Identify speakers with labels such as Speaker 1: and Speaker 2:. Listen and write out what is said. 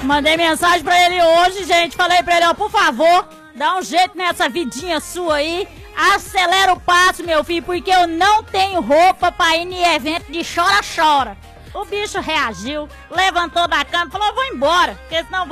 Speaker 1: Mandei mensagem pra ele hoje, gente. Falei pra ele, ó, por favor, dá um jeito nessa vidinha sua aí. Acelera o passo, meu filho, porque eu não tenho roupa pra ir em evento de chora-chora. O bicho reagiu, levantou da cama e falou, vou embora, porque senão